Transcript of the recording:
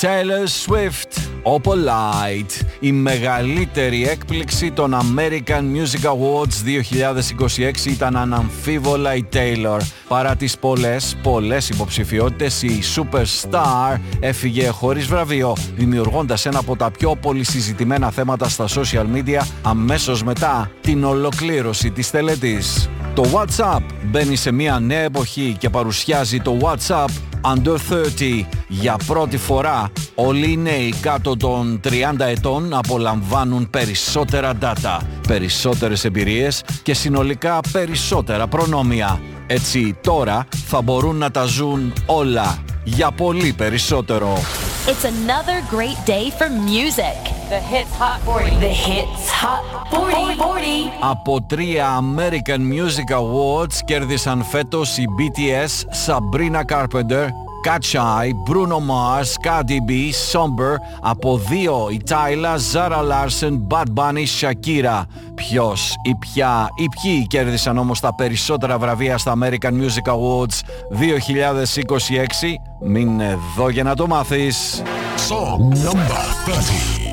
Taylor Swift, Opalite, η μεγαλύτερη έκπληξη των American Music Awards 2026 ήταν αναμφίβολα η Taylor. Παρά τις πολλές υποψηφιότητες, η Superstar έφυγε χωρίς βραβείο, δημιουργώντας ένα από τα πιο πολυσυζητημένα θέματα στα social media αμέσως μετά την ολοκλήρωση της τελετής. Το WhatsApp μπαίνει σε μια νέα εποχή και παρουσιάζει το WhatsApp Under 30. Για πρώτη φορά όλοι οι νέοι κάτω των 30 ετών απολαμβάνουν περισσότερα data, περισσότερες εμπειρίες και συνολικά περισσότερα προνόμια. Έτσι τώρα θα μπορούν να τα ζουν όλα για πολύ περισσότερο. It's another great day for music. The Hits Hot 40. The Hits Hot 40. Από 3 American Music Awards κέρδισαν φέτος οι BTS, Sabrina Carpenter, Catchy, Bruno Mars, Cardi B, Somber. Από 2 η Tyla, Zara Larson, Bad Bunny, Shakira. Ποιος ή ποια ή ποιοι κέρδισαν όμως τα περισσότερα βραβεία στα American Music Awards 2026? Μείνε εδώ για να το μάθεις. Song number 30.